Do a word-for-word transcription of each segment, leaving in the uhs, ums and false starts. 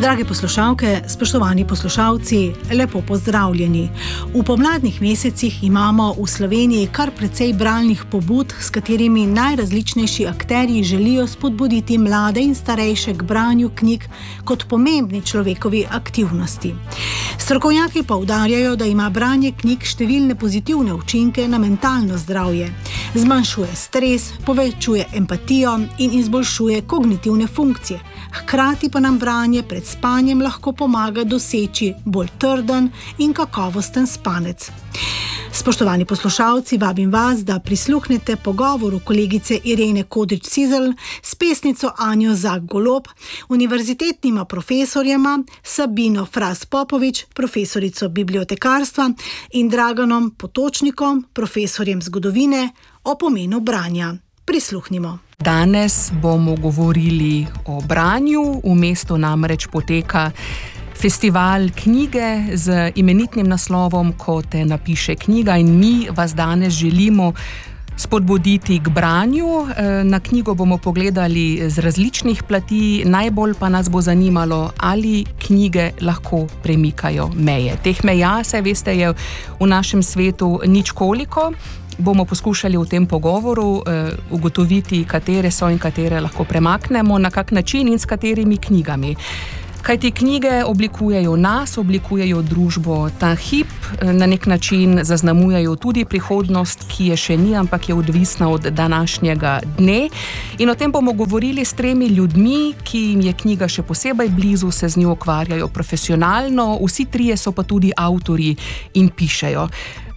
Drage poslušalke, spoštovani poslušalci, lepo pozdravljeni. V pomladnih mesecih imamo v Sloveniji kar precej bralnih pobud, s katerimi najrazličnejši akterji želijo spodbuditi mlade in starejše k branju knjig kot pomembni človekovi aktivnosti. Strokovnjaki poudarjajo, da ima branje knjig številne pozitivne učinke na mentalno zdravje. Zmanjšuje stres, povečuje empatijo in izboljšuje kognitivne funkcije. Hkrati pa nam branje pred spanjem lahko pomaga doseči bolj trden in kakovosten spanec. Spoštovani poslušalci, vabim vas, da prisluhnete pogovoru kolegice Irene Kodrič-Cizelj s pesnico Anjo Zak-Golob, univerzitetnima profesorjema Sabino Fras-Popovič, profesorico bibliotekarstva, in Draganom Potočnikom, profesorjem zgodovine, o pomenu branja. Prisluhnimo. Danes bomo govorili o branju. V mestu namreč poteka festival knjige z imenitnim naslovom Ko te napiše knjiga, in mi vas danes želimo spodbuditi k branju. Na knjigo bomo pogledali z različnih plati, najbolj pa nas bo zanimalo, ali knjige lahko premikajo meje. Teh meja, saj veste, je v našem svetu nič koliko. Bomo poskušali v tem pogovoru eh, ugotoviti, katere so in katere lahko premaknemo, na kak način in s katerimi knjigami. Kaj te knjige oblikujejo nas, oblikujejo družbo ta hip, na nek način zaznamujejo tudi prihodnost, ki je še ni, ampak je odvisna od današnjega dne. In o tem bomo govorili s tremi ljudmi, ki jim je knjiga še posebej blizu, se z njo ukvarjajo profesionalno, vsi trije so pa tudi avtorji in pišejo.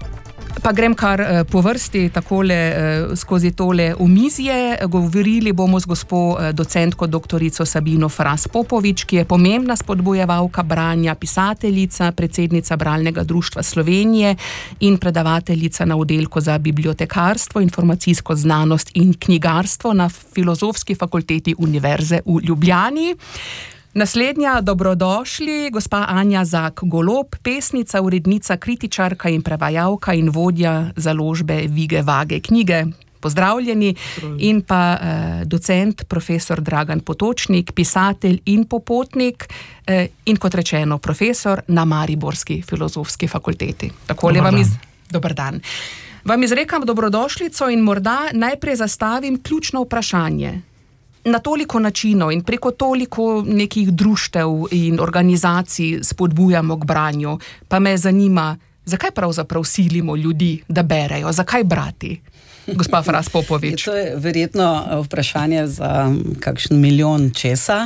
Pa grem kar po vrsti, takole skozi tole omizje. Govorili bomo z gospo docentko doktorico Sabino Fras-Popovič, ki je pomembna spodbujevalka branja, pisateljica, predsednica Bralnega društva Slovenije in predavateljica na oddelku za bibliotekarstvo, informacijsko znanost in knjigarstvo na Filozofski fakulteti Univerze v Ljubljani. Naslednja, dobrodošli, gospa Anja Zak-Golob, pesnica, urednica, kritičarka in prevajalka in vodja založbe Vige Vage knjige. Pozdravljeni. In pa eh, docent, profesor Dragan Potočnik, pisatelj in popotnik eh, in kot rečeno profesor na Mariborski filozofski fakulteti. Takole vam iz... Dobar dan. Vam izrekam dobrodošlico in morda najprej zastavim ključno vprašanje. Na toliko načinov in preko toliko nekih društev in organizacij spodbujamo k branju, pa me zanima, zakaj pravzaprav silimo ljudi, da berejo, zakaj brati? Gospa Fras-Popovič. To je verjetno vprašanje za kakšen milijon česa.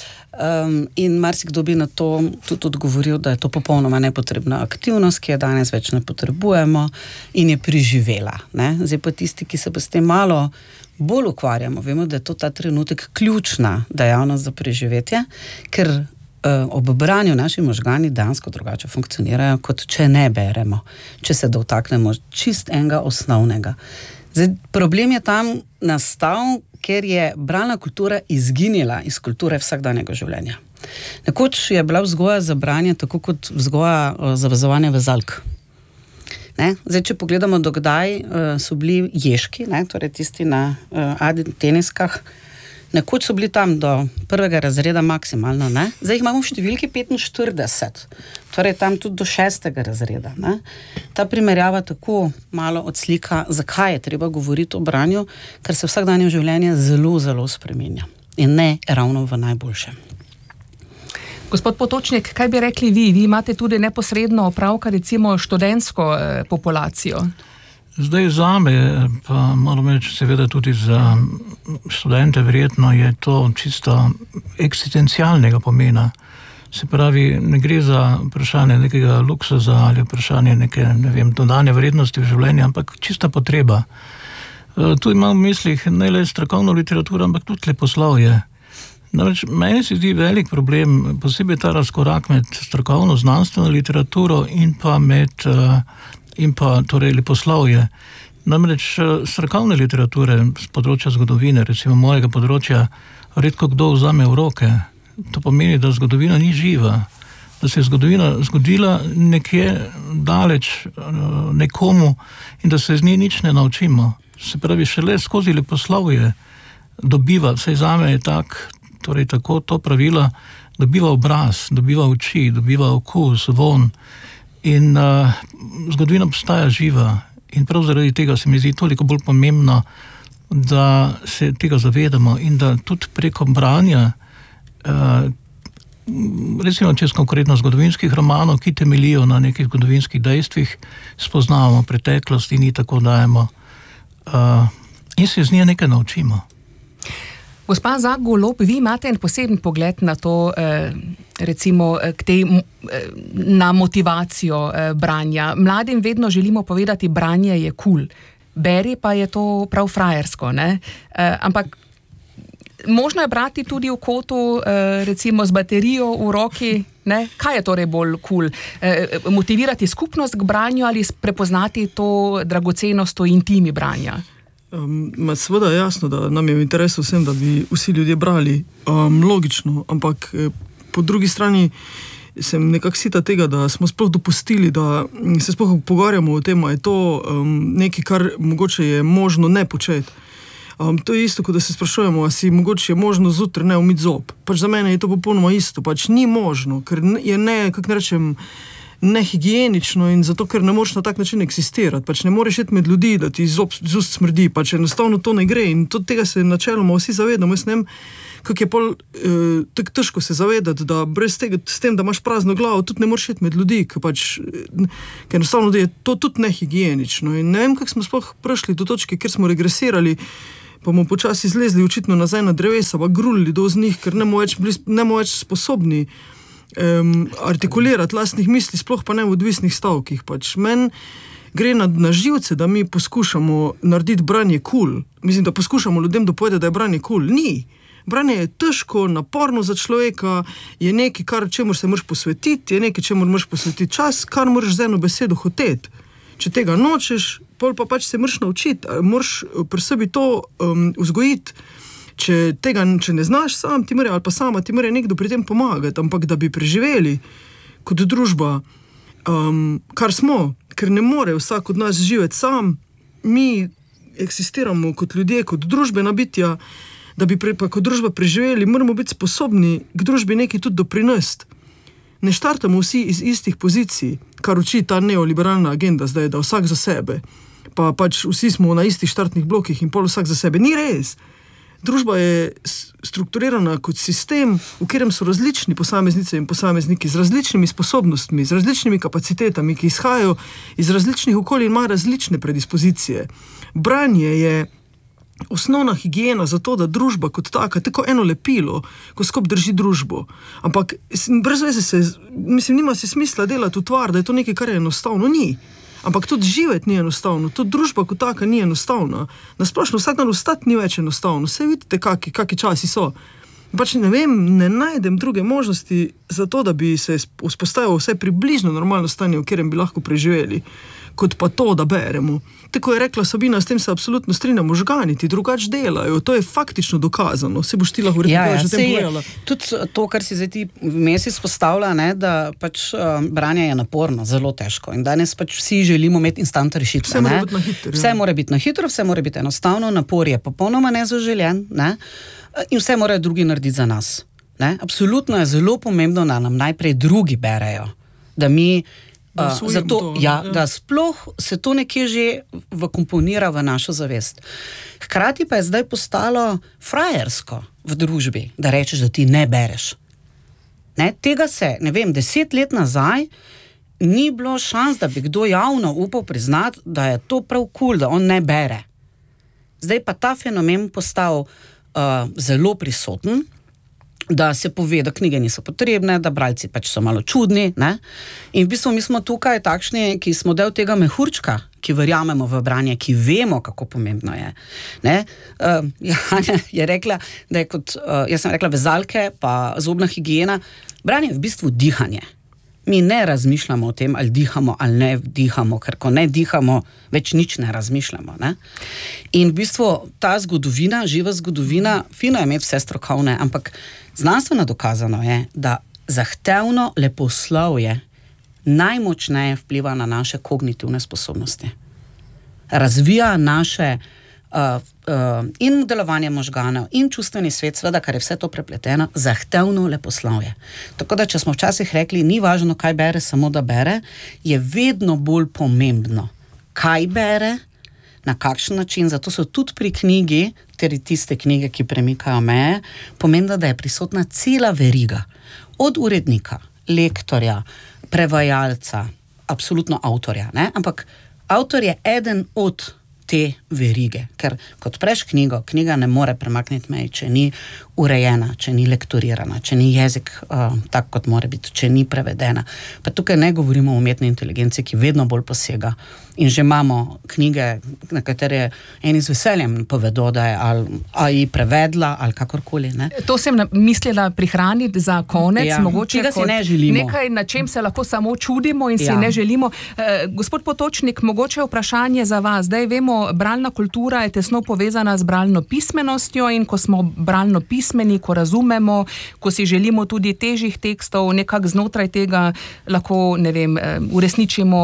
Um, in marsikdo bi na to tudi odgovoril, da je to popolnoma nepotrebna aktivnost, ki je danes več ne potrebujemo in je preživela. Ne? Zdaj pa tisti, ki se pa s tem malo bolj ukvarjamo, vemo, da je to ta trenutek ključna dejavnost za preživetje, ker uh, ob branju naši možgani dejansko drugače funkcionirajo, kot če ne beremo, če se dotaknemo čist enega osnovnega. Zdaj, problem je tam nastal, ker je bralna kultura izginila iz kulture vsakdanjega življenja. Nekoč je bila vzgoja za branje tako kot vzgoja uh, za vezovanje vezalk. Ne? Zdaj, če pogledamo, dokdaj uh, so bili ježki, ne? Torej tisti na uh, adi teniskah, nekoč so bili tam do prvega razreda maksimalno, ne? Zdaj jih imamo v številki petinštirideset, torej tam tudi do šestega razreda. Ne? Ta primerjava tako malo odslika, zakaj je treba govoriti o branju, ker se vsakdanje življenje zelo, zelo spreminja in ne ravno v najboljšem. Gospod Potočnik, kaj bi rekli vi? Vi imate tudi neposredno opravka, recimo, študentsko eh, populacijo. Zdaj zame, pa moram reči seveda tudi za študente, verjetno je to čisto eksistencialnega pomena. Se pravi, ne gre za vprašanje nekega luksuza ali vprašanje neke, ne vem, dodane vrednosti v življenju, ampak čista potreba. E, tu imam v mislih ne le strokovno literaturo, ampak tudi leposlovje. Namreč, meni se zdi velik problem, posebej ta razkorak med strokovno znanstveno literaturo in pa med uh, in pa torej leposlovje. Namreč strokovne literature z področja zgodovine, recimo mojega področja, redko kdo vzame v roke. To pomeni, da zgodovina ni živa, da se je zgodovina zgodila nekje daleč nekomu in da se z nje nič ne naučimo. Se pravi, šele skozi leposlovje dobiva, vsaj zame je tak, Torej, tako to pravilo dobiva obraz, dobiva oči, dobiva okus, von in uh, zgodovina postaja živa in prav zaradi tega se mi zdi toliko bolj pomembno, da se tega zavedamo in da tudi preko branja uh, recimo čez konkretno zgodovinskih romanov, ki temeljijo na nekih zgodovinskih dejstvih, spoznavamo preteklost in ji tako dajemo uh, in se z nje nekaj naučimo. Gospa Zak Golob, vi imate en poseben pogled na to, eh, recimo k tej, eh, na motivacijo eh, branja. Mladim vedno želimo povedati, branje je kul, cool. Beri pa je to prav frajersko, ne? Eh, ampak možno je brati tudi v kotu, eh, recimo z baterijo v roki, ne? Kaj je torej bolj kul? Cool? Eh, motivirati skupnost k branju ali prepoznati to dragocenost, to intimi branja? Um, seveda je jasno, da nam je v interesu vsem, da bi vsi ljudje brali, um, logično, ampak eh, po drugi strani sem nekako sita tega, da smo sploh dopustili, da se sploh pogovarjamo o tem, je to um, nekaj, kar mogoče je možno ne početi. Um, to je isto, kot da se sprašujemo, a si mogoče je možno zjutraj ne umiti zob. Pač za mene je to popolnoma isto, pač ni možno, ker je ne, kako ne rečem, nehigienično in zato, ker ne moreš na tak način eksistirati. Pač ne moreš iti med ljudi, da ti zob z ust smrdi, pač enostavno to ne gre in to, tega se načeloma vsi zavedamo. Jaz ne vem, kako je pol eh, tako težko se zavedati, da brez tega, s tem, da imaš prazno glavo, tudi ne moreš iti med ljudi, ker pač, ker enostavno je to tudi nehigienično in ne vem, kako smo sploh prišli do točke, kjer smo regresirali, pa bomo počasi zlezli očitno nazaj na drevesa, pa grulili do z njih, ker ne bomo več, več sposobni Um, artikulirati lastnih misli, sploh pa ne v odvisnih stavkih. Pač men gre na, na živce, da mi poskušamo narediti branje kul. Cool. Mislim, da poskušamo ljudem dopovedati, da je branje kul. Cool. Ni. Branje je težko, naporno za človeka, je nekaj, kar čemur se moraš posvetiti, je nekaj, čemur moraš posvetiti čas, kar moraš z eno besedo hoteti. Če tega nočeš, pol pa pač se moraš naučiti, moraš pri sebi to um, vzgojiti. Če tega če ne znaš sam, ti mora, ali pa sama, ti mora nekdo pri tem pomagati, ampak da bi preživeli kot družba, um, kar smo, ker ne more vsak od nas živeti sam, mi eksistiramo kot ljudje, kot družbena bitja, da bi pre, pa kot družba preživeli, moramo biti sposobni k družbi nekaj tudi doprinesti. Ne štartamo vsi iz istih pozicij, kar uči ta neoliberalna agenda zdaj, da vsak za sebe, pa pač vsi smo na istih štartnih blokih in pol vsak za sebe. Ni res! Družba je strukturirana kot sistem, v katerem so različni posameznice in posamezniki z različnimi sposobnostmi, z različnimi kapacitetami, ki izhajajo iz različnih okolij in ima različne predispozicije. Branje je osnovna higiena za to, da družba kot taka, tako eno lepilo, ko skup drži družbo. Ampak brez veze se, mislim, nima se smisla delati utvar, da je to nekaj, kar je enostavno. Ni. Ampak tudi živeti ni enostavno, tudi družba kot taka ni enostavna. Nasplošno vsak dan vstati ni več enostavno. Saj vidite, kaki, kaki časi so. Pač ne vem, ne najdem druge možnosti za to, da bi se vzpostavilo vse približno normalno stanje, v katerem bi lahko preživeli, kot pa to, da beremo. Tako je rekla Sabina, s tem se absolutno strinjamo, možgani ti drugač delajo, to je faktično dokazano. Se boš ti lahko rekla, ja, ja, že tem povedala. Tudi to, kar si zdaj ti vmes izpostavlja, ne, da pač um, branje je naporno, zelo težko in danes pač vsi želimo imeti instant rešitve. Vse mora biti na hitro. Vse mora biti na hitro, vse mora biti enostavno, napor je popolnoma nezaželjen, ne, in vse morajo drugi narediti za nas. Ne. Absolutno je zelo pomembno, da nam najprej drugi berejo, da mi Uh, zato, to, ja, ja. Da sploh se to nekje že vkomponira v našo zavest. Hkrati pa je zdaj postalo frajersko v družbi, da rečeš, da ti ne bereš. Ne, tega se, ne vem, deset let nazaj ni bilo šans, da bi kdo javno upal priznati, da je to prav kul, da on ne bere. Zdaj pa ta fenomen postal uh, zelo prisoten, da se pove, da knjige niso potrebne, da bralci pač so malo čudni, ne? In v bistvu mi smo tukaj takšni, ki smo del tega mehurčka, ki verjamemo v branje, ki vemo, kako pomembno je. Ne? Uh, Janja je rekla, da je kot, uh, jaz sem rekla vezalke, pa zobna higiena, branje je v bistvu dihanje. Mi ne razmišljamo o tem, ali dihamo ali ne dihamo, ker ko ne dihamo, več nič ne razmišljamo. Ne? In v bistvu ta zgodovina, živa zgodovina, fino je imeti vse strokovne, ampak znanstveno dokazano je, da zahtevno leposlovje najmočneje vpliva na naše kognitivne sposobnosti. Razvija naše uh, uh, in delovanje možganov, in čustveni svet, seveda, kar je vse to prepleteno, zahtevno leposlovje. Tako da, če smo včasih rekli, ni važno, kaj bere, samo da bere, je vedno bolj pomembno, kaj bere, na kakšen način, zato so tudi pri knjigi, ter tiste knjige, ki premikajo meje, pomembno, da je prisotna cela veriga. Od urednika, lektorja, prevajalca, absolutno avtorja, ne? Ampak avtor je eden od te verige, ker kot preš knjigo, knjiga ne more premakniti meji, če ni urejena, če ni lektorirana, če ni jezik uh, tak, kot mora biti, če ni prevedena. Pa tukaj ne govorimo o umetni inteligenci, ki vedno bolj posega. In že imamo knjige, na katere eni z veseljem povedo, da je ali A I prevedla, ali kakorkoli. Ne? To sem mislila prihraniti za konec, ja, mogoče si ne želimo. Nekaj, na čem se lahko samo čudimo in ja. si ne želimo. Eh, gospod Potočnik, mogoče vprašanje za vas. Zdaj vemo, bralna kultura je tesno povezana z bralno pismenostjo in ko smo bralno pismeni, ko razumemo, ko si želimo tudi težjih tekstov, nekako znotraj tega lahko, ne vem, uresničimo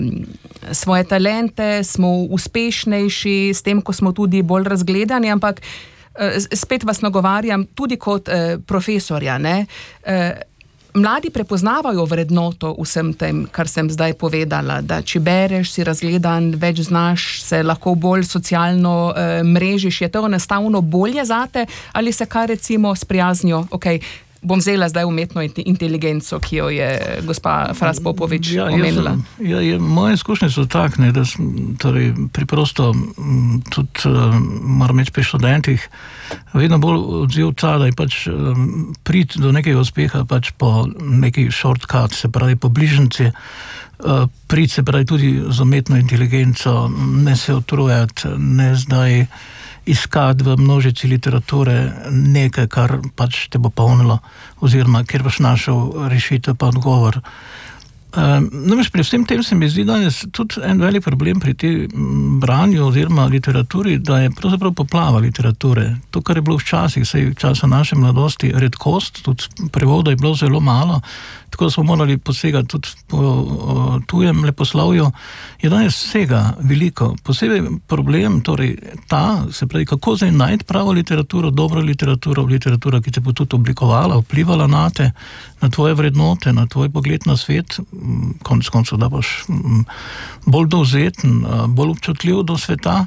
um, svoje talente, smo uspešnejši s tem, ko smo tudi bolj razgledani, ampak uh, spet vas nagovarjam tudi kot uh, profesorja, ne? Uh, Mladi prepoznavajo vrednoto vsem tem, kar sem zdaj povedala, da če bereš, si razgledan, več znaš, se lahko bolj socialno e, mrežiš, je to enostavno bolje zate, ali se kar recimo sprijaznijo, ok, bom vzela zdaj umetno inteligenco, ki jo je gospa Fras Popovič ja, omenila. Sem, ja, je, moje izkušnje so takne, da sem torej, priprosto tudi, uh, moram reči pri študentih, vedno bolj odziv ta, da je pač um, priti do nekega uspeha pač po neki shortcut, se pravi po bližnjici, uh, priti se pravi tudi z umetno inteligenco, ne se utrujati, ne zdaj iskati v množici literature nekaj, kar pač te bo polnilo, oziroma kjer boš našel rešitev pa odgovor. Um, namreč pri vsem tem se mi zdi danes tudi en velik problem pri tem branju oziroma literaturi, da je pravzaprav poplava literature. To, kar je bilo včasih, saj v času naše mladosti redkost, tudi prevoda je bilo zelo malo, tako da smo morali posegati tudi po o, tujem leposlovju, je danes vsega veliko. Posebej problem, torej ta, se pravi, kako zdaj najti pravo literaturo, dobro literaturo, literaturo, ki te bo tudi oblikovala, vplivala na te, na tvoje vrednote, na tvoj pogled na svet, konec koncev, da boš bolj dovzeten, bolj občutljiv do sveta.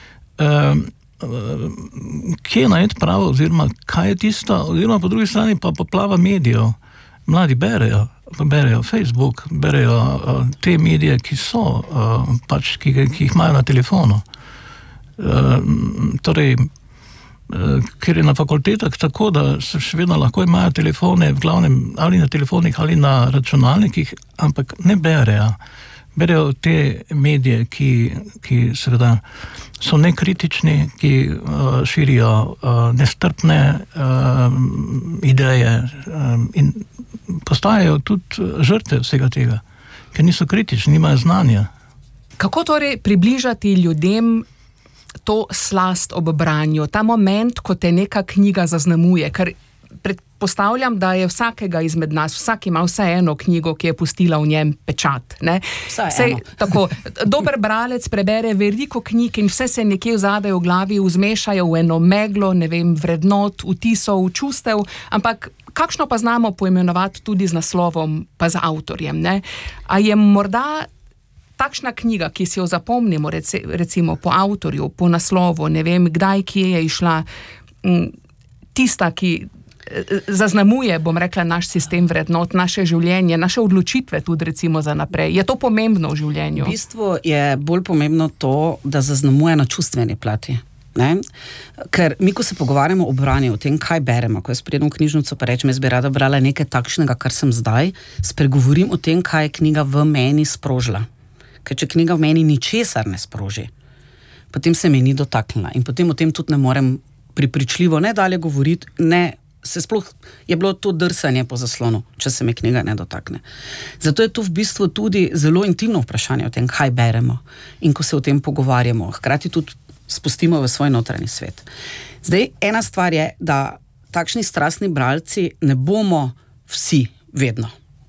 Kje najti pravo, oziroma kaj je tisto, oziroma po drugi strani pa poplava medijev. Mladi berejo, berejo Facebook, berejo uh, te medije, ki so, uh, pač, ki, ki jih imajo na telefonu. Uh, torej, uh, ker je na fakultetah tako, da se še vedno lahko imajo telefone, v glavnem ali na telefonih ali na računalnikih, ampak ne berejo. Berejo te medije, ki, ki seveda so nekritični, ki uh, širijo uh, nestrpne uh, ideje um, in postajajo tudi žrtve vsega tega, ker niso kritični, nimajo znanja. Kako torej približati ljudem to slast ob branju, ta moment, ko te neka knjiga zaznamuje, ker predpostavljam, da je vsakega izmed nas, vsak ima vse eno knjigo, ki je pustila v njem pečat. Ne? Sej, tako, dober bralec prebere veliko knjig in vse se nekje vzadaj v glavi vzmešajo v eno meglo, ne vem, vrednot, vtisov, čustev, ampak kakšno pa znamo poimenovati tudi z naslovom, pa z avtorjem. Ne? A je morda takšna knjiga, ki si jo zapomnimo, rec, recimo po avtorju, po naslovu, ne vem, kdaj, kje je išla, tista, ki zaznamuje, bom rekla, naš sistem vrednot, naše življenje, naše odločitve tudi recimo za naprej. Je to pomembno v življenju? V bistvu je bolj pomembno to, da zaznamuje na čustveni plati. Ne? Ker mi, ko se pogovarjamo o branju, o tem, kaj beremo, ko jaz pridem v knjižnico, pa rečem, jaz bi rada brala nekaj takšnega, kar sem zdaj, spregovorim o tem, kaj je knjiga v meni sprožila. Ker če knjiga v meni ničesar ne sproži, potem se me ni dotaknila in potem o tem tudi ne morem pripričljivo ne dalje govoriti, ne se sploh je bilo to drsanje po zaslonu, če se me knjiga ne dotakne. Zato je to v bistvu tudi zelo intimno vprašanje o tem, kaj beremo in ko se o tem pogovarjamo, hkrati tudi spustimo v svoj notranji svet. Zdaj, ena stvar je, da takšni strastni bralci ne bomo vsi vedno.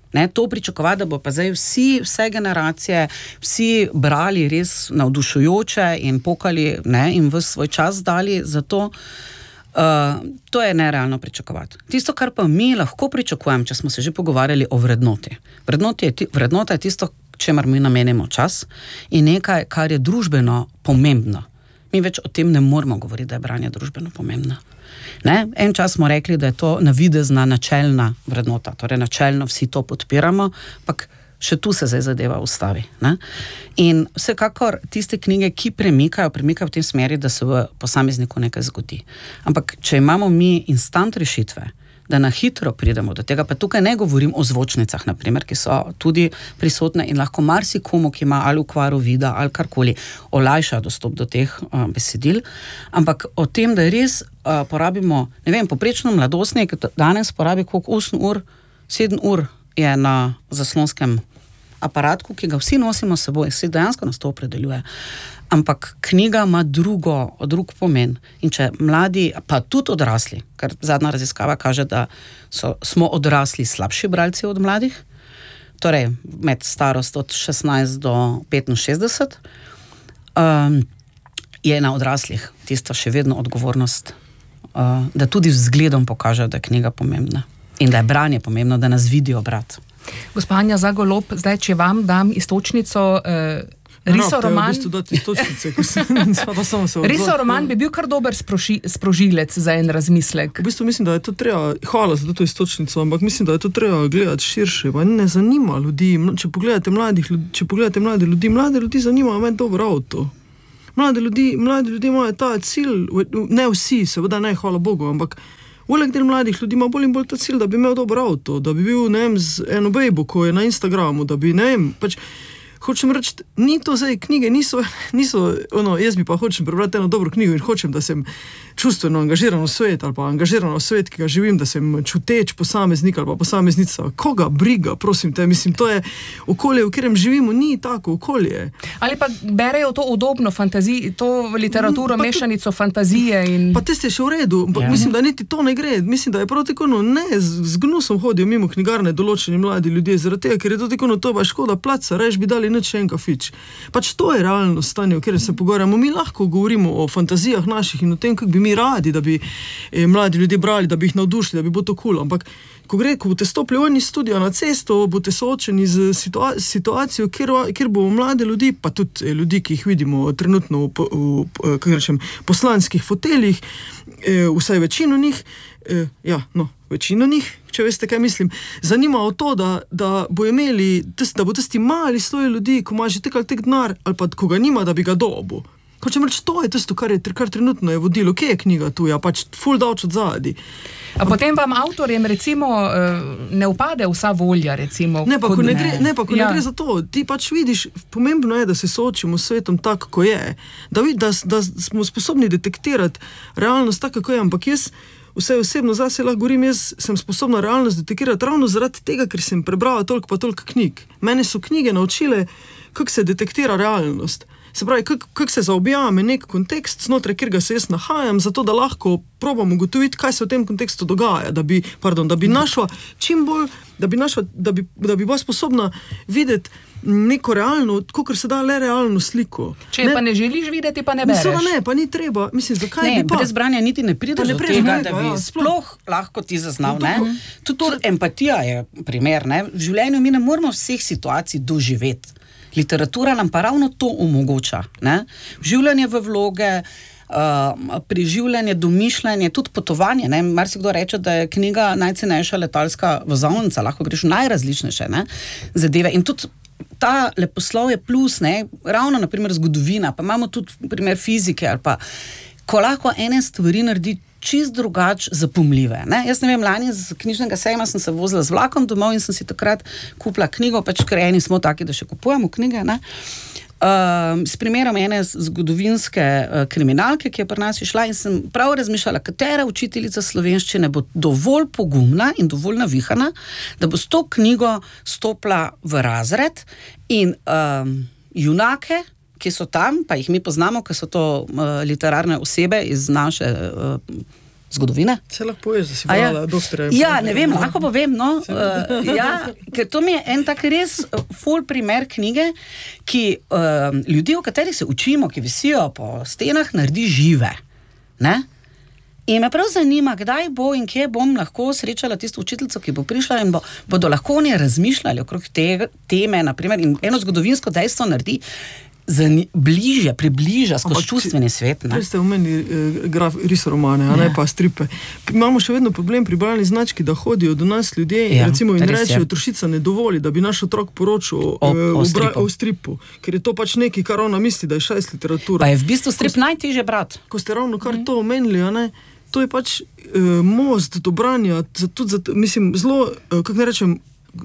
Ne, to pričakovati, da bo pa zdaj vsi, vse generacije, vsi brali res navdušujoče in pokali, ne, in v svoj čas dali za to, uh, to je nerealno pričakovati. Tisto, kar pa mi lahko pričakujem, če smo se že pogovarjali o vrednoti. Vrednoti je, vrednota je tisto, čemer mi namenimo čas in nekaj, kar je družbeno pomembno. Mi več o tem ne moramo govoriti, da je branje družbeno pomembno. Ne? En čas smo rekli, da je to navidezna načelna vrednota, torej načelno vsi to podpiramo, ampak še tu se zdaj zadeva ustavi. Ne? In vsekakor tiste knjige, ki premikajo, premikajo v tem smeri, da se v posamezniku nekaj zgodi. Ampak če imamo mi instant rešitve, da na hitro pridemo do tega, pa tukaj ne govorim o zvočnicah, naprimer, ki so tudi prisotne in lahko marsikomu, ki ima ali okvaro vida ali karkoli, olajša dostop do teh uh, besedil, ampak o tem, da res uh, porabimo, ne vem, poprečno mladostnik danes porabi koliko osem ur, sedem ur je na zaslonskem aparatku, ki ga vsi nosimo s seboj, se dejansko nas to opredeljuje. Ampak knjiga ima drugo, drug pomen. In če mladi, pa tudi odrasli, ker zadnja raziskava kaže, da so, smo odrasli slabši bralci od mladih, torej med starost od šestnajst do petinšestdeset, um, je na odraslih tista še vedno odgovornost, uh, da tudi vzgledom pokaže, da je knjiga pomembna in da je branje pomembno, da nas vidijo brati. Gospa Anja Zagolob, zdaj, če vam dam istočnico, uh, Risoroman, Risoroman bi bil kar dober sproši, sprožilec za en razmislek. V bistvu mislim, da je to treba, hvala za to istočnico, ampak mislim, da je to treba gledati širše, pa ne zanima ljudi. Če pogledate mladih, če pogledate mlade ljudi, mlade ljudi zanima imeti dobro avto. Mlade ljudi, mlade ljudi imajo ta cilj, ne vsi, seveda ne, hvala Bogu, ampak velik del mladih ljudi ima bolj in bolj ta cilj, da bi imel dobro avto, da bi bil, ne vem, z eno bejbo, ko je na Instagramu, da bi, ne vem, pač hočem reči, ni to zdaj, knjige niso, niso ono, jaz bi pa hočem prebrati eno dobro knjigo in hočem, da sem čustveno angažiran v svet ali pa angažiran v svet, ki ga živim, da sem čuteč posameznik ali pa posameznica. Koga briga, prosim te, mislim, to je okolje, v katerem živimo, ni tako okolje. Ali pa berejo to udobno fantazij, to literaturo, pa mešanico to, fantazije in... Pa teste še v redu, ampak ja. Mislim, da niti to ne gre. Mislim, da je prav tako, no, ne, z, z gnusom hodijo mimo knjigarne določeni mladi ljudje, zaradi tega, ker je to tako, no, to pa škoda placa, reč bi dali nič en kafič. Pač to je realno stanje, v katerem se pogovarjamo. Mi lahko govorimo o fantazijah naših in o tem, kako bi mi radi, da bi eh, mladi ljudje brali, da bi jih navdušili, da bi bilo to kul, ampak ko gre, ko boste stopili v eni studio na cesto, boste soočeni z situa situacijo, kjer, kjer bo mlade ljudi, pa tudi eh, ljudi, ki jih vidimo trenutno v, v, v kako rečem, poslanskih foteljih, eh, vsaj večino njih, eh, ja, no, večino njih, če veste, kaj mislim, zanima o to, da, da bo imeli, da bo tisti mali sloj ljudi, ko ima že tek ali tek denar, ali pa ko ga nima, da bi ga dobil. Hočem reči, to je tisto, kar, je, kar trenutno je vodilo. Kje je knjiga tu? Ja, pač ful davč od zadaj. A potem vam avtorjem, recimo, ne upade vsa volja, recimo? Ne, pa ko ne, ne gre, ne, pa, ko ja. ne gre za to. Ti pač vidiš, pomembno je, da se soočimo s svetom tako, ko je. Da, da, da smo sposobni detektirati realnost tako, kako je. Ampak jaz vse osebno zase lahko govorim, jaz sem sposobna realnost detektirati ravno zaradi tega, ker sem prebrala toliko pa toliko knjig. Mene so knjige naučile, kako se detektira realnost. Se pravi, kako kak se zaobjame nek kontekst, znotraj kjerga se jaz nahajam, zato da lahko probam ugotoviti, kaj se v tem kontekstu dogaja, da bi, pardon, da bi našla čim bolj, da bi našla, da bi, da bi bila sposobna videti neko realno, kakor se da le realno sliko. Če ne, pa ne želiš videti, pa ne bereš. Mislim, ne, pa ni treba. Mislim, zakaj ne, bi pa? Brez branja niti ne prideš do tega, da bi ja, sploh lahko ti zaznal. Ne? Tudi to empatija je primer. Ne? V življenju mi ne moramo vseh situacij doživeti. Literatura nam pa ravno to omogoča. Ne? Vživljanje v vloge, uh, preživljanje, domišljanje, tudi potovanje. Ne? Marsikdo reče, da je knjiga najcenejša letalska vozovnica, lahko greš najrazličnejše ne? zadeve. In tudi ta leposlovje plus, ne? ravno naprimer zgodovina, pa imamo tudi primer fizike, ali pa ko lahko ene stvari naredi čist drugač zapomljive. Ne? Jaz ne vem, lani z knjižnega sejma sem se vozila z vlakom domov in sem si takrat kupila knjigo, pač ker eni smo taki, da še kupujemo knjige, ne? Uh, s primerom ene zgodovinske uh, kriminalke, ki je pri nas išla in sem prav razmišljala, katera učiteljica slovenščine bo dovolj pogumna in dovolj navihana, da bo s to knjigo stopila v razred in um, junake, ki so tam, pa jih mi poznamo, ker so to uh, literarne osebe iz naše uh, zgodovine. Se lahko poveš, da si brala doktorja. Ja, ne vem, lahko povem, no. Uh, ja, ker to mi je en tak res ful primer knjige, ki uh, ljudi, o katerih se učimo, ki visijo po stenah, naredi žive. Ne? In me prav zanima, kdaj bo in kje bom lahko srečala tisto učiteljico, ki bo prišla in bo, bodo lahko oni razmišljali okrog te teme, naprimer, in eno zgodovinsko dejstvo naredi bliže, približa skozi čustveni svet. Prej ste omenili eh, graf, risomane, a ne pa stripe. Imamo še vedno problem pri bralni znački, da hodijo do nas ljudje ja, recimo, in rečejo, Trošica ne dovoli, da bi naš otrok poročal o, o, eh, o, stripu. o stripu, ker je to pač nekaj, kar ona misli, da je šest literatura. Pa je v bistvu strip najtežje brati. Ko ste ravno kar mm. to omenili, a ne, to je pač eh, most do branja, tudi za, mislim, zelo, eh, kako ne rečem,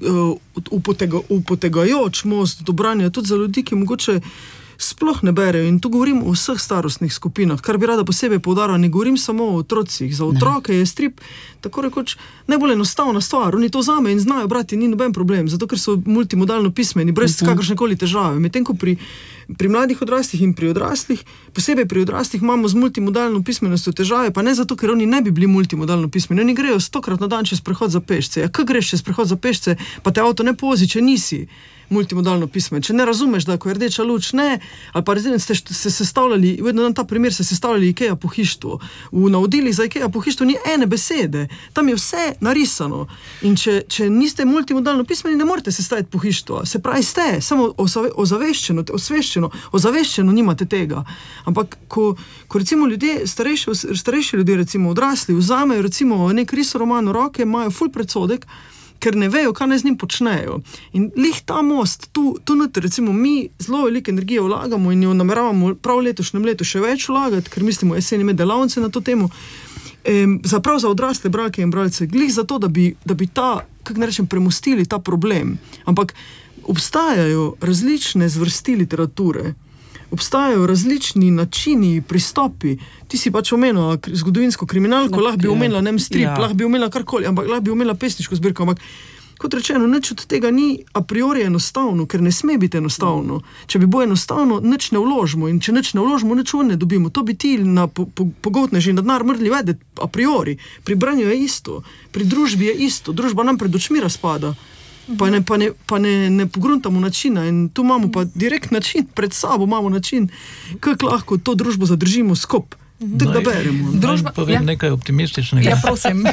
Upotega, upotegajoč most do branja tudi za ljudi, ki mogoče sploh ne berejo. In tu govorim o vseh starostnih skupinah, kar bi rada posebej poudarila, ne govorim samo o otrocih. Za otroke ne. Je strip tako rekoč najbolj enostavna stvar. Oni to vzame in znajo brati, ni noben problem, zato ker so multimodalno pismeni, brez uh-huh. kakršnekoli težave. Medtem ko pri, pri mladih odraslih in pri odraslih, posebej pri odraslih imamo z multimodalno pismenostjo težave, pa ne zato, ker oni ne bi bili multimodalno pismeni. Oni grejo stokrat na dan čez prehod za pešce. Ja, kaj greš čez prehod za pešce, pa te avto ne povozi, če nisi multimodalno pismen. Če ne razumeš, da ko je rdeča luč, ne, ali pa ste se sestavljali, vedno dan ta primer, se sestavljali IKEA pohištvo. V navodilih za IKEA pohištvo ni ene besede. Tam je vse narisano. In če, če niste multimodalno pismeni, ne morete sestaviti pohištva. Se pravi, ste, samo ozaveščeno, osveščeno, ozaveščeno nimate tega. Ampak, ko, ko recimo ljudje, starejši, starejši ljudje, recimo odrasli, vzamejo recimo nek risoroman v roke, imajo ful predsodek, ker ne vejo, kaj naj z njim počnejo. In lih ta most, tu, tu noter, recimo, mi zelo veliko energije vlagamo in jo nameravamo prav letošnjem letu še več vlagati, ker mislimo jeseni med delavnice na to temo, ehm, zaprav za odrasle bralke in bralce, glih za to, da bi, da bi ta, kako ne rečem, premostili ta problem. Ampak obstajajo različne zvrsti literature, obstajajo različni načini, pristopi. Ti si pač omenila zgodovinsko kriminalko, lahko bi omenila nem strip, ja. lahko bi omenila karkoli, ampak lahko bi omenila pesniško zbirko, ampak kot rečeno, nič od tega ni a priori enostavno, ker ne sme biti enostavno. Če bi bo enostavno, nič ne vložimo in če nič ne vložimo, nič ne dobimo. To bi ti na po, po, pogotneži na denar mrli vedeti a priori. Pri branju je isto, pri družbi je isto, družba nam pred očmi razpada. Pa ne, pa ne, pa ne, ne pogruntamo načina in tu imamo pa direkt način, pred sabo imamo način, kako lahko to družbo zadržimo skop, tako da beremo. Družba, povem ja. nekaj optimističnega. Ja, prosim.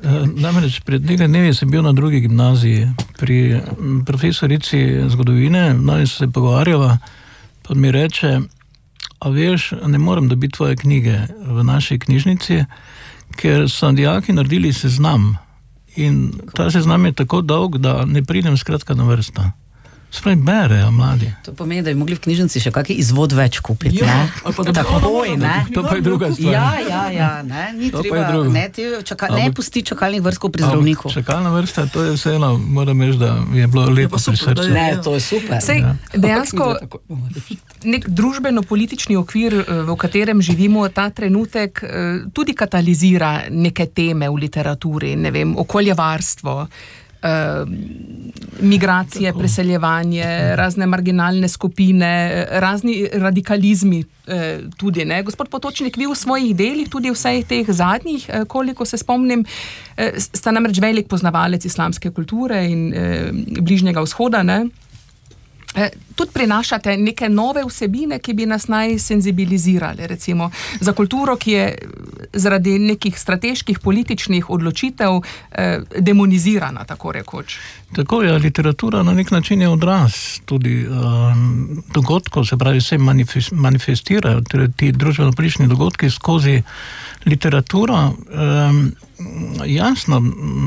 Namreč pred nekaj dnevi sem bil na drugi gimnaziji pri profesorici zgodovine, naj se pogovarjala, pa mi reče, a veš, ne morem dobiti tvoje knjige v naši knjižnici, ker so dijaki naredili seznam. In ta seznam je tako dolg, da ne pridem skratka na vrsta. Spravi berejo mladi. To pomeni, da bi mogli v knjižnici še kakšen izvod več kupiti, ja, ne? Takoj, ne? To pa je druga stvar. Ja, ja, ja, ne? Ni to treba, ne, ti čaka, ne pusti čakalnih vrst pri zdravniku. Čakalna vrsta, to je vseeno, moram reči, da je bilo lepo pri srcu. Ne, to je super. Sej, dejansko, nek družbeno-politični okvir, v katerem živimo ta trenutek, tudi katalizira neke teme v literaturi, ne vem, okoljevarstvo, Uh, migracije, tako. Preseljevanje, razne marginalne skupine, razni radikalizmi uh, tudi, ne. Gospod Potočnik, vi v svojih delih, tudi vseh teh zadnjih, uh, koliko se spomnim, uh, sta namreč velik poznavalec islamske kulture in uh, bližnjega vzhoda, ne. Tudi prinašate neke nove vsebine, ki bi nas naj senzibilizirali, recimo, za kulturo, ki je zaradi nekih strateških političnih odločitev eh, demonizirana, tako rekoč. Tako je, literatura na nek način je odraz tudi um, dogodkov, se pravi, se manifest, manifestirajo torej ti družbeno-politični dogodki skozi literaturo. Um, jasno,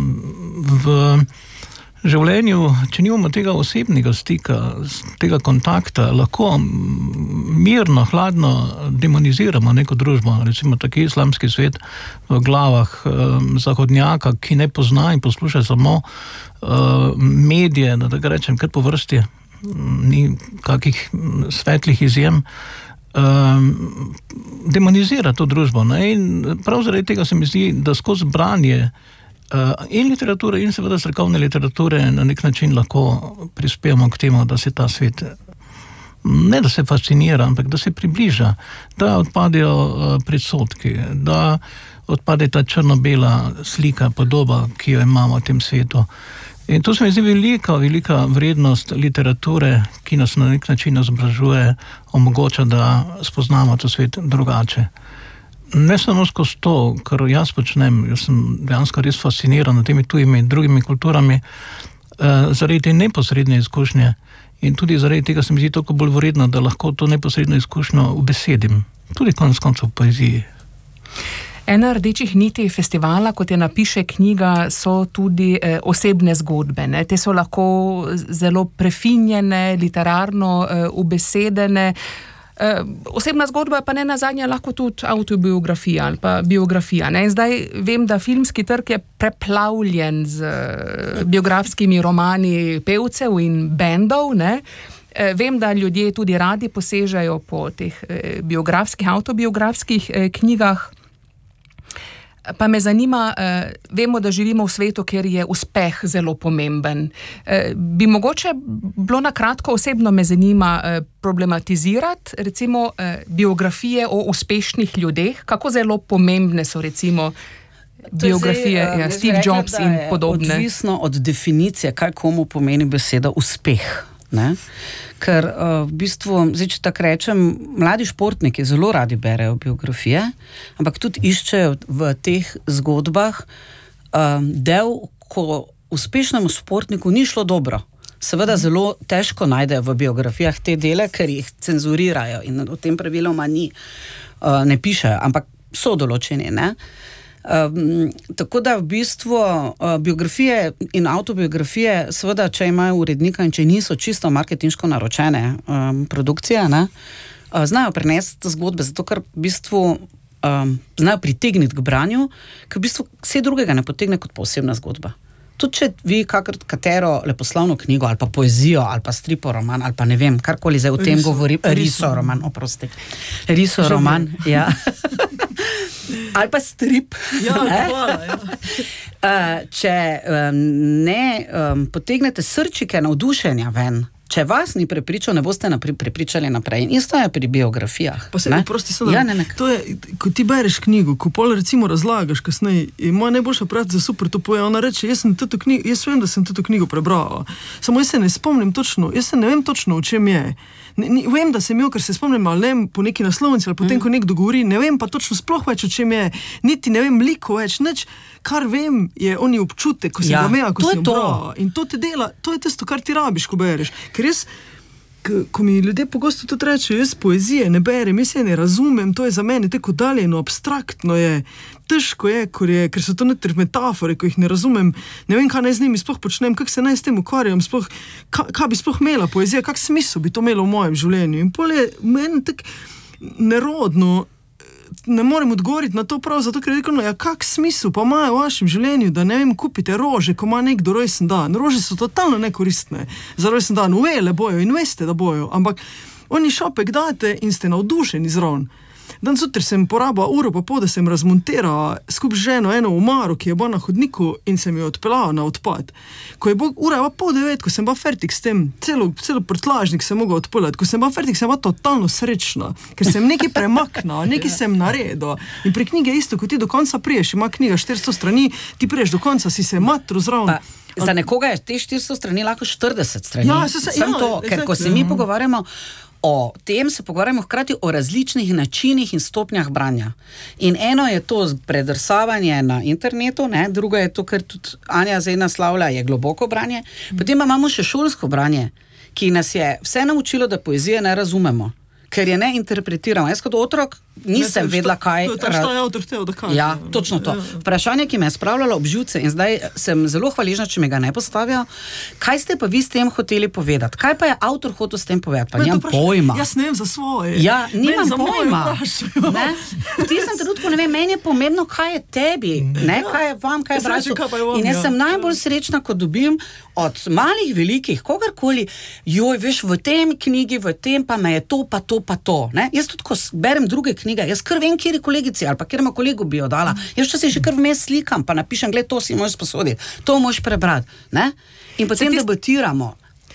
v življenju, če nimamo tega osebnega stika, tega kontakta, lahko mirno, hladno demoniziramo neko družbo, recimo taki islamski svet v glavah um, zahodnjaka, ki ne pozna in posluša samo uh, medije, da tako rečem, kar po vrsti, ni kakih svetlih izjem, um, demonizira to družbo. Ne? In prav zaradi tega se mi zdi, da skozi branje Uh, in literature in seveda strokovne literature na nek način lahko prispevamo k temu, da se ta svet ne da se fascinira, ampak da se približa, da odpadejo uh, predsodki, da odpade ta črno-bela slika, podoba, ki jo imamo v tem svetu. In to se mi zdi velika, velika vrednost literature, ki nas na nek način izobražuje, omogoča, da spoznamo ta svet drugače. Ne samo skozi to, kar jaz počnem, jaz sem dejansko res fasciniran nad temi tujimi drugimi kulturami, eh, zaradi te neposredne izkušnje in tudi zaradi tega se mi zdi toliko bolj vredno, da lahko to neposredno izkušnjo ubesedim, tudi konec koncev v poeziji. Ena rdečih niti festivala, kot je napiše knjiga, so tudi eh, osebne zgodbe. Ne? Te so lahko zelo prefinjene, literarno eh, ubesedene. Eh, osebna zgodba pa ne nazadnje lahko tudi autobiografija ali pa biografija. Ne? In zdaj vem, da filmski trg je preplavljen z eh, biografskimi romani pevcev in bendov, ne? Eh, vem, da ljudje tudi radi posežejo po teh eh, biografskih, autobiografskih eh, knjigah. Pa me zanima, eh, vemo, da živimo v svetu, kjer je uspeh zelo pomemben. Eh, bi mogoče bilo na kratko, osebno me zanima eh, problematizirati recimo eh, biografije o uspešnih ljudeh, kako zelo pomembne so recimo biografije zdaj, ja, Steve rekla, Jobs in podobne. Odvisno od definicije, kaj komu pomeni beseda uspeh. Ne? Ker uh, v bistvu, zdaj, če tako rečem, mladi športniki zelo radi berejo biografije, ampak tudi iščejo v teh zgodbah um, del, ko uspešnemu športniku ni šlo dobro. Seveda zelo težko najdejo v biografijah te dele, ker jih cenzurirajo in o tem praviloma ni, uh, ne pišejo, ampak so določeni, ne? Um, tako da v bistvu uh, biografije in autobiografije, seveda, če imajo urednika in če niso čisto marketinško naročene um, produkcije, ne, uh, znajo prenesti zgodbe, zato ker v bistvu um, znajo pritegniti k branju, ker v bistvu vse drugega ne potegne kot posebna zgodba. Tudi če vi kakr, katero leposlovno knjigo ali pa poezijo ali pa stripo roman ali pa ne vem, karkoli zdaj o tem riso, govori, riso, riso roman, oprosti. Riso Že roman, vem. Ja. Ali pa strip. Ja, hvala, ja. Uh, če um, ne um, potegnete srčike navdušenja ven, če vas ni prepričal, ne boste napri, prepričali naprej. In isto je pri biografijah. Pa se, prosti so, ja, ne, ne. To je, ko ti bereš knjigo, ko pol recimo razlagaš kasneje, in moja najboljša prijateljica super to poje, ona reče, jaz sem to knjigo, jaz vem, da sem to knjigo prebrala, samo jaz se ne spomnim točno, jaz se ne vem točno, o čem je. Ne, ne, vem, da sem jo, ker se spomnim, ali ne, po neki naslovnici, ali potem, mm. ko nekdo govori, ne vem pa točno sploh več, o čem je, niti ne vem liko več, nič, kar vem, je oni občutek, ko sem ja, ga imela, ko sem brala. In to te dela, to je tisto, kar ti rabiš, ko bereš. Ker jaz, k, ko mi ljudje pogosto tudi rečejo, jaz poezije ne berem, jaz je ne razumem, to je za mene tako daljeno, abstraktno je, težko je, ker, je, ker so to notri metafore, ko jih ne razumem, ne vem, kaj naj z njimi sploh počnem, kak se naj s tem ukvarjam, sploh, ka, kaj bi sploh imela poezija, kak smisel bi to imelo v mojem življenju. In pol je meni tak nerodno, ne morem odgovoriti na to prav, zato ker je rekel, no, ja, kak smisel pa imajo v vašem življenju, da ne vem, kupite rože, ko ima nekdo rojsten dan. Rože so totalno nekoristne za rojsten dan, uvele bojo in veste, da bojo, ampak oni šopek date in ste navdušeni zraven. Dan zjutraj sem porabila uro pa pol, da sem razmontirala skup z ženo eno omaro, ki je bila na hodniku in sem jo odpeljala na odpad. Ko je bo, ura je bila pol devet, ko sem bila fertik s tem, celo, celo prtlažnik sem mogla odpeljati, ko sem bila fertik, sem bila totalno srečna, ker sem nekaj premaknila, nekaj sem naredila. In pri knjigi je isto, ko ti do konca priješ, ima knjiga štiristo strani, ti priješ do konca, si se matro zraven. Za nekoga je te štiristo strani lahko štirideset strani. Ja, se, se, Sem ja, to, ker ko se mi pogovarjamo o tem, se pogovarjamo hkrati o različnih načinih in stopnjah branja. In eno je to predrsavanje na internetu, ne? Drugo je to, kar tudi Anja zdaj naslavlja, je globoko branje. Potem imamo še šolsko branje, ki nas je vse naučilo, da poezije ne razumemo, ker je ne interpretiramo. Jaz kot otrok nisem ne, vedela, kaj... To je ta avtor hteo, da kaj. Ja, točno to. Vprašanje, ki me je spravljalo ob živce in zdaj sem zelo hvaležna, če me ga ne postavijo. Kaj ste pa vi s tem hoteli povedati? Kaj pa je avtor hotel s tem povedati? Pa nimam pojma. Jaz ne vem za svoje. Ja, nimam pojma. Ne? V tistem trenutku ne vem, meni je pomembno, kaj je tebi, ne? Kaj je vam, kaj je braču. In jaz sem najbolj srečna, ko dobim od malih, velikih, kogarkoli, joj, veš, v tem knjigi, v tem pa me je to, pa to, pa to. Ne? Jaz tudi, ko berem druge knjige, jaz kar vem, kjer je kolegici ali pa kjer ima kolegu bi jo dala. Jaz če se že kar vmes slikam, pa napišem, gled, to si možeš posoditi, to možeš prebrati. Ne? In potem tist... debatiramo.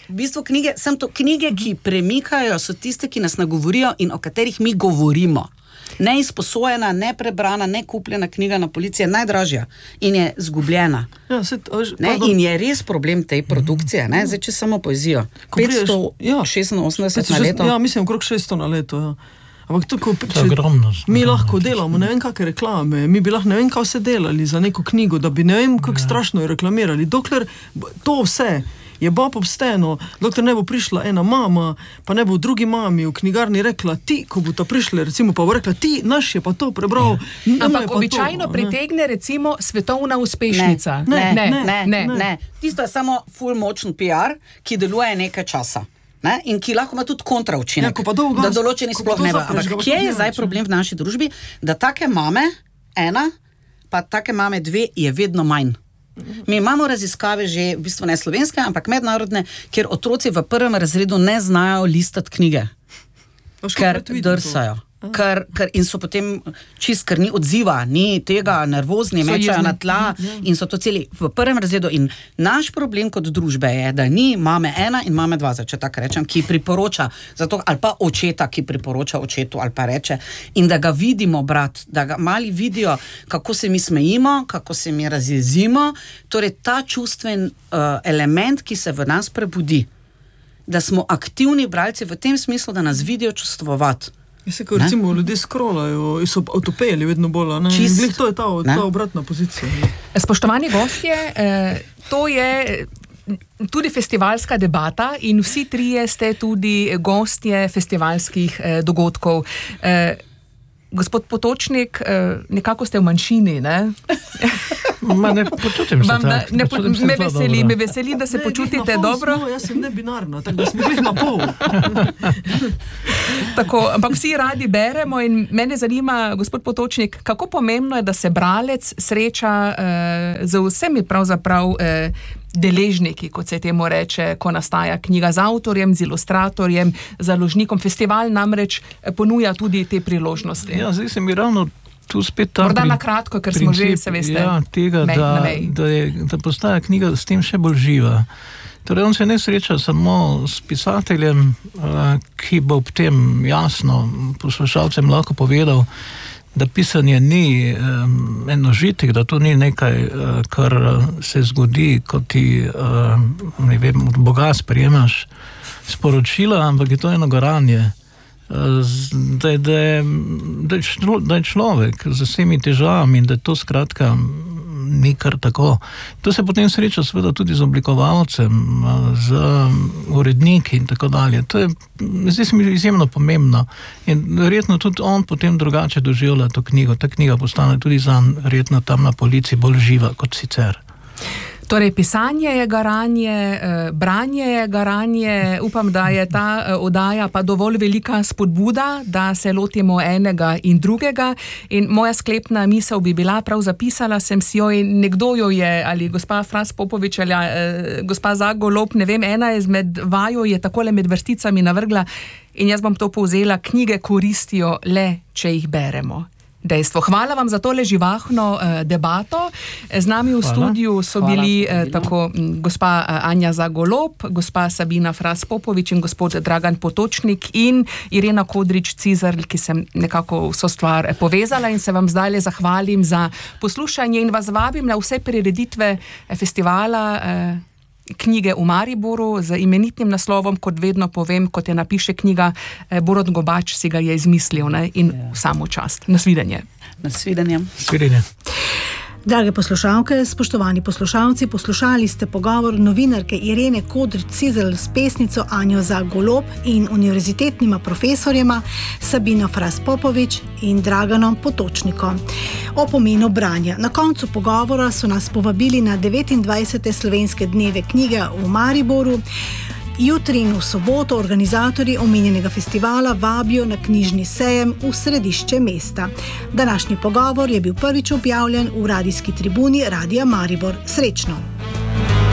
v bistvu knjige, sem to, knjige, ki premikajo, so tiste, ki nas nagovorijo in o katerih mi govorimo. Neizposojena, neprebrana, nekupljena knjiga na policiji je najdražja in je zgubljena. Ja, se, až, ne, in je res problem tej produkcije, ne? Zdaj, če samo poezijo. petsto šestinosemdeset ja, na leto. Ja, mislim, okrog šeststo na leto, ja. Ampak to, ko, to je ogromno. Mi lahko delamo, ne vem, kakve reklame, mi bi lahko ne vem, kaj vse delali za neko knjigo, da bi ne vem, kako ja. strašno jo reklamirali. Dokler to vse je bab obsteno, dokler ne bo prišla ena mama, pa ne bo drugi mami v knjigarni rekla, ti, ko bo ta prišla, recimo pa bo rekla, ti, naš je pa to prebral. Ja. Ampak običajno to, pritegne recimo svetovna uspešnica. Ne, ne, ne, ne, ne, ne. ne. Tisto je samo full močen P R, ki deluje nekaj časa. Ne? In ki lahko ima tudi kontraučinek, ja, dolgo, da določeni sploh ne bo. Ampak kje je zdaj problem v naši družbi, da take mame, ena, pa take mame dve, je vedno manj. Mi imamo raziskave že, v bistvu ne slovenske, ampak mednarodne, kjer otroci v prvem razredu ne znajo listati knjige, ker drsajo. Kar, kar, in so potem čist, ker ni odziva, ni tega, nervozni, mečajo na tla in so to celi v prvem razredu. In naš problem kot družbe je, da ni mame ena in mame dva, če tako rečem, ki priporoča, zato, ali pa očeta, ki priporoča očetu, ali pa reče, in da ga vidimo, brat, da ga mali vidijo, kako se mi smejimo, kako se mi razjezimo, torej ta čustven uh, element, ki se v nas prebudi, da smo aktivni bralci v tem smislu, da nas vidijo čustvovati. Se, ko recimo ljudje scrollajo in so avtopeli vedno bolj, ne? Glih, to je ta, ta obratna pozicija. Ne? Spoštovani gostje, eh, to je tudi festivalska debata in vsi trije ste tudi gostje festivalskih eh, dogodkov. Eh, gospod Potočnik, eh, nekako ste v manjšini, ne? Ma ne počutim se da, tak. Ne, počutim me, se veseli, me veseli, da se ne, počutite dobro. Smo, jaz sem nebinarna, tako da smo bili na pol. Tako, ampak vsi radi beremo in mene zanima, gospod Potočnik, kako pomembno je, da se bralec sreča eh, z vsemi pravzaprav eh, deležniki, kot se temu reče, ko nastaja knjiga z avtorjem, z ilustratorjem, založnikom. Festival namreč ponuja tudi te priložnosti. Ja, zdaj se mi ravno tu spet ta Morda na kratko, ker princip, smo že, se veste, ja, tega, mej, da, da, je, da postaja knjiga s tem še bolj živa. Torej, on se ne sreča samo s pisateljem, ki bo ob tem jasno poslušalcem lahko povedal, da pisanje ni um, en užitek, da to ni nekaj, uh, kar se zgodi, kot ti, uh, ne vem, od Boga sprejemaš sporočila, ampak je to eno garanje. Da je, da, je, da, je člo, da je človek z vsemi težavami in da je to skratka ni kar tako. To se potem sreča seveda tudi z oblikovalcem, z uredniki in tako dalje. To je, zdaj se mi izjemno pomembno in verjetno tudi on potem drugače doživlja to knjigo. Ta knjiga postane tudi zanj verjetno tam na policiji bolj živa kot sicer. Torej, pisanje je garanje, branje je garanje, upam, da je ta oddaja pa dovolj velika spodbuda, da se lotimo enega in drugega in moja sklepna misel bi bila, prav zapisala sem si jo in nekdo jo je, ali gospa Fras Popovič ali eh, gospa Zagolob, ne vem, ena izmed vaju je takole med vrsticami navrgla in jaz bom to povzela, knjige koristijo le, če jih beremo. Dejstvo. Hvala vam za tole živahno uh, debato. Z nami v Hvala. Studiu so Hvala, bili uh, tako m, gospa uh, Anja Zagolob, gospa Sabina Fras Popovič in gospod Dragan Potočnik in Irena Kodrič-Cizarl, ki sem nekako vso stvar povezala in se vam zdaj zahvalim za poslušanje in vas vabim na vse prireditve festivala uh, knjige v Mariboru z imenitnim naslovom, kot vedno povem, kot je napiše knjiga, Borut Gobač si ga je izmislil, ne? In ja. V samo čast. Nasvidenje. Nasvidenje. Nasvidenje. Drage poslušalke, spoštovani poslušalci, poslušali ste pogovor novinarke Irene Kodrič-Cizarl s pesnico Anjo Zagolob in univerzitetnima profesorjema Sabino Fras Popovič in Draganom Potočnikom o pomenu branja. Na koncu pogovora so nas povabili na devetindvajsete slovenske dneve knjige v Mariboru. Jutri in v soboto organizatorji omenjenega festivala vabijo na knjižni sejem v središče mesta. Današnji pogovor je bil prvič objavljen v radijski tribuni Radia Maribor. Srečno!